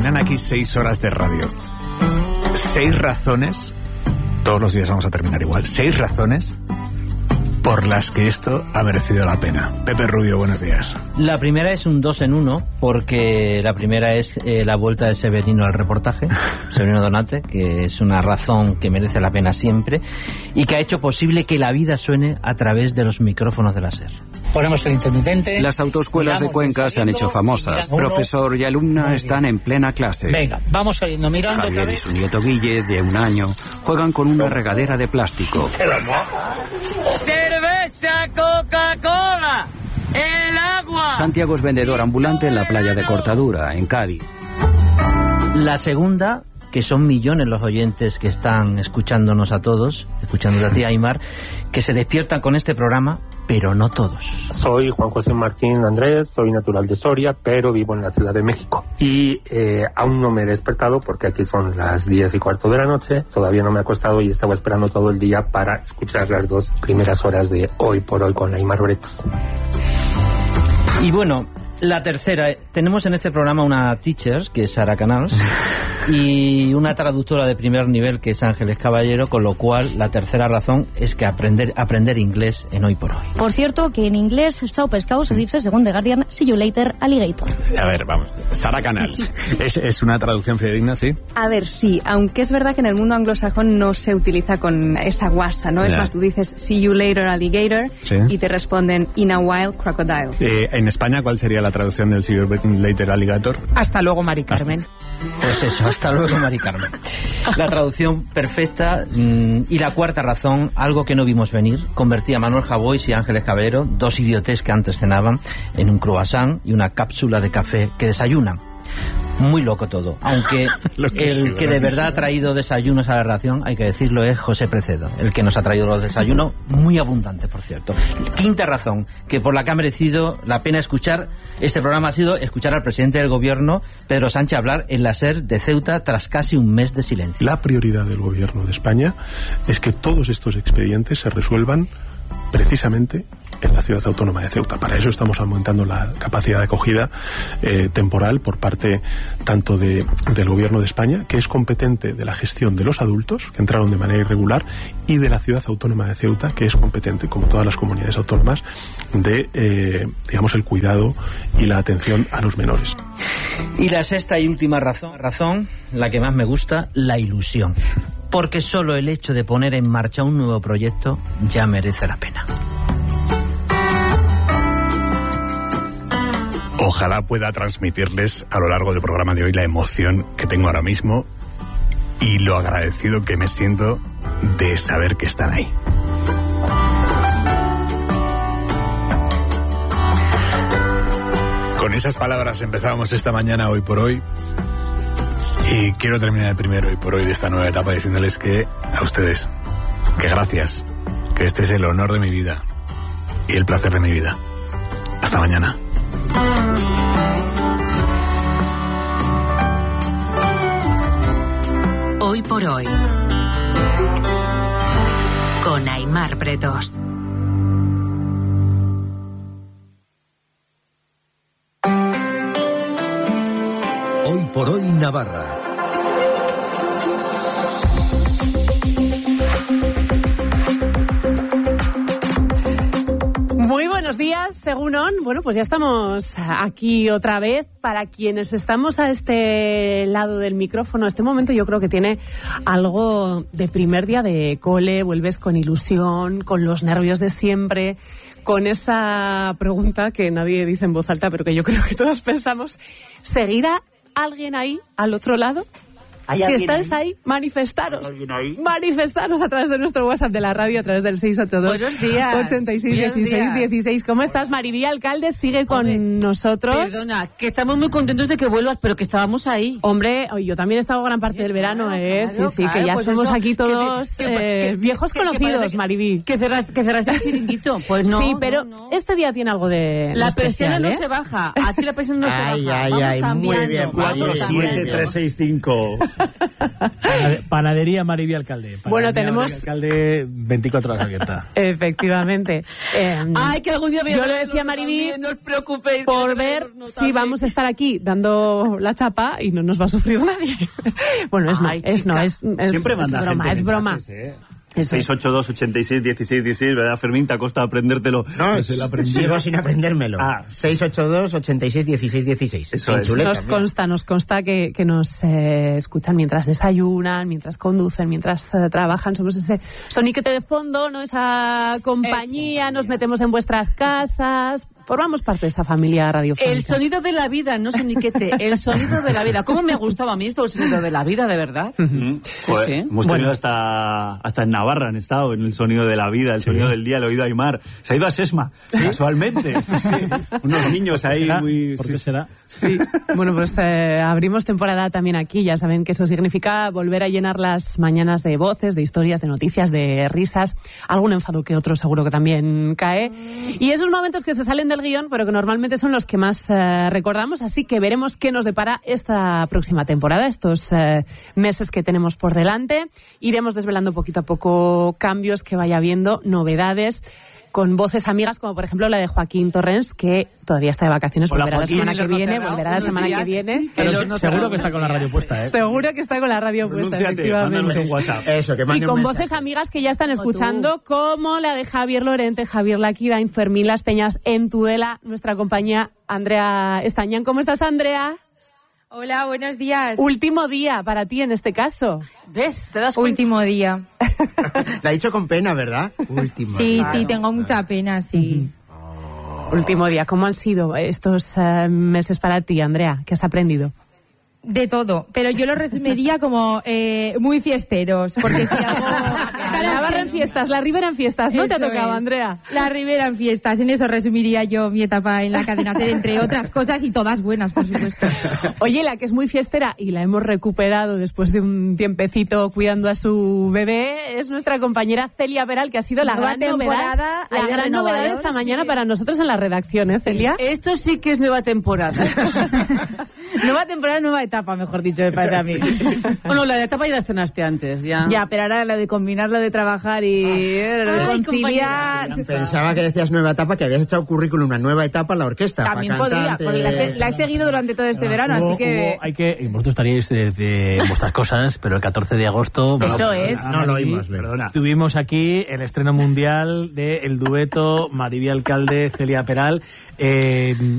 terminan aquí 6 horas de radio. 6 razones, todos los días vamos a terminar igual, 6 razones por las que esto ha merecido la pena. Pepe Rubio, buenos días. La primera es un 2 en 1, porque la primera es la vuelta de Severino al reportaje, Severino Donate, que es una razón que merece la pena siempre y que ha hecho posible que la vida suene a través de los micrófonos de la SER. Ponemos el intermitente. Las autoescuelas de Cuenca se han hecho famosas. Profesor y alumna están en plena clase. Venga, vamos saliendo mirando. Javier y su nieto Guille, de 1 año, juegan con una regadera de plástico. ¡Cerveza, Coca-Cola! ¡El agua! Santiago es vendedor ambulante en la playa de Cortadura, en Cádiz. La segunda, que son millones los oyentes que están escuchándonos a todos, escuchándote a ti, Aimar, que se despiertan con este programa, pero no todos. Soy Juan José Martín Andrés, soy natural de Soria, pero vivo en la Ciudad de México. Y aún no me he despertado porque aquí son las 10:15 de la noche, todavía no me he acostado y estaba esperando todo el día para escuchar las 2 primeras horas de Hoy por Hoy con Aimar Bretos. Y bueno, la tercera, tenemos en este programa una teacher, que es Sara Canals, y una traductora de primer nivel, que es Ángeles Caballero, con lo cual la tercera razón es que aprender inglés en Hoy por Hoy. Por cierto, que en inglés, chao pescado se dice, según The Guardian, see you later, alligator. A ver, vamos, Sara Canals, ¿es una traducción fidedigna, sí? A ver, sí, aunque es verdad que en el mundo anglosajón no se utiliza con esa guasa, ¿no? Es más, tú dices see you later, alligator, ¿sí? Y te responden in a while, crocodile. En España, ¿cuál sería la traducción del see you later, alligator? Hasta luego, Mari Carmen. Pues eso, hasta luego, Mari Carmen. La traducción perfecta. Y la cuarta razón, algo que no vimos venir, convertía a Manuel Javois y Ángeles Caballero, 2 idiotes que antes cenaban, en un croissant y una cápsula de café que desayunan. Muy loco todo, aunque el que de verdad ha traído desayunos a la ración, hay que decirlo, es José Precedo, el que nos ha traído los desayunos, muy abundantes, por cierto. Quinta razón, que por la que ha merecido la pena escuchar este programa, ha sido escuchar al presidente del gobierno, Pedro Sánchez, hablar en la SER de Ceuta tras casi un mes de silencio. La prioridad del gobierno de España es que todos estos expedientes se resuelvan precisamente en la ciudad autónoma de Ceuta. Para eso estamos aumentando la capacidad de acogida temporal por parte tanto del gobierno de España, que es competente de la gestión de los adultos que entraron de manera irregular, y de la ciudad autónoma de Ceuta, que es competente, como todas las comunidades autónomas, de digamos, el cuidado y la atención a los menores. Y la sexta y última razón, la que más me gusta, la ilusión. Porque solo el hecho de poner en marcha un nuevo proyecto ya merece la pena. Ojalá pueda transmitirles a lo largo del programa de hoy la emoción que tengo ahora mismo y lo agradecido que me siento de saber que están ahí. Con esas palabras empezábamos esta mañana Hoy por Hoy, y quiero terminar el primer Hoy por Hoy de esta nueva etapa diciéndoles que a ustedes, que gracias, que este es el honor de mi vida y el placer de mi vida. Hasta mañana. Hoy por Hoy con Aimar Bretos. Hoy por Hoy Navarra. Muy buenos días, según ON. Bueno, pues ya estamos aquí otra vez. Para quienes estamos a este lado del micrófono, este momento yo creo que tiene algo de primer día de cole. Vuelves con ilusión, con los nervios de siempre, con esa pregunta que nadie dice en voz alta, pero que yo creo que todos pensamos: ¿seguirá alguien ahí al otro lado? Si estáis ahí, manifestaros. Manifestaros a través de nuestro WhatsApp de la radio, a través del 682 86 16 16. ¿Cómo estás, Maribí Alcalde? Sigue con nosotros. Perdona, que estamos muy contentos de que vuelvas, pero que estábamos ahí. Hombre, yo también he estado gran parte del verano, claro, sí, que ya pues somos aquí todos viejos conocidos, Maribí. Que cerraste el chiringuito. Pues no. Sí, pero este día tiene algo de la especial, persiana no se baja. Aquí la persiana no se baja. Vamos cambiando. Muy bien, 47365. Panadería Mariví Alcalde. Bueno, tenemos... Alcalde 24 horas abierta. Efectivamente. Ay, que algún día yo le decía a Mariví, no os preocupéis, por ver si vamos a estar aquí dando la chapa y no nos va a sufrir nadie. Bueno, es Siempre manda broma, es broma. Mensajes, 682 86 16 16, ¿verdad, Fermín? ¿Te ha costado aprendértelo? No, sigo sin aprendérmelo. 682 86 16 16. Eso es. Nos consta que nos escuchan mientras desayunan, mientras conducen, mientras trabajan. Somos ese soniquete de fondo, ¿no? Esa compañía, nos metemos en vuestras casas, formamos parte de esa familia radiofónica. El sonido de la vida, no soniquete, el sonido de la vida. ¿Cómo me gustaba a mí esto, el sonido de la vida, de verdad? Joder, hemos tenido hasta en Navarra, han estado en el sonido de la vida, el sonido del día, el oído a Aimar. Se ha ido a Sesma, casualmente. Sí. Unos niños ahí muy... ¿Por qué será? Sí. Bueno, pues abrimos temporada también aquí. Ya saben que eso significa volver a llenar las mañanas de voces, de historias, de noticias, de risas. Algún enfado que otro seguro que también cae. Y esos momentos que se salen del guión, pero que normalmente son los que más recordamos. Así que veremos qué nos depara esta próxima temporada, estos meses que tenemos por delante. Iremos desvelando poquito a poco cambios que vaya habiendo, novedades, con voces amigas, como por ejemplo la de Joaquín Torrens, que todavía está de vacaciones. Hola, volverá Joaquín, volverá la semana que viene. Seguro que está con la radio puesta, ¿eh? Seguro que está con la radio puesta, efectivamente. Mándanos un WhatsApp. Eso, que y con voces amigas que ya están escuchando, como la de Javier Lorente, Javier Laquidain, Fermín Las Peñas, en Tudela, nuestra compañía Andrea Estañán. ¿Cómo estás, Andrea? Hola, buenos días. Último día para ti en este caso. ¿Ves? ¿Te das cuenta? Último día. La ha dicho con pena, ¿verdad? Último. Sí, tengo mucha pena, sí. Último día. ¿Cómo han sido estos meses para ti, Andrea? ¿Qué has aprendido? De todo, pero yo lo resumiría como muy fiesteros, porque si algo... La Navarra en fiestas, la Ribera en fiestas, ¿no? Eso te ha tocado, es. Andrea. La Ribera en fiestas, en eso resumiría yo mi etapa en la cadena SER, entre otras cosas, y todas buenas, por supuesto. Oye, la que es muy fiestera y la hemos recuperado después de un tiempecito cuidando a su bebé, es nuestra compañera Celia Peral, que ha sido la gran novedad de esta mañana para nosotros en la redacción, ¿eh, Celia? Esto sí que es nueva temporada. Nueva temporada, nueva etapa, mejor dicho, me parece a mí. Bueno, la de etapa ya la estrenaste antes, ya. Ya, pero ahora la de combinar lo de trabajar y lo de conciliar... Pensaba que decías nueva etapa, que habías echado currículum, una nueva etapa en la orquesta. También podría, porque la he seguido durante todo este verano, así que... Vosotros estaríais de vuestras cosas, pero el 14 de agosto... Eso es. No lo oímos, perdona. Tuvimos aquí el estreno mundial del dueto Mariví Alcalde, Celia Peral.